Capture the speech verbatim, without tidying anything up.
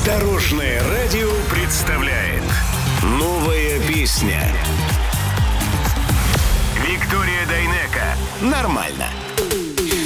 Дорожное радио представляет новая песня. Виктория Дайнеко. Нормально.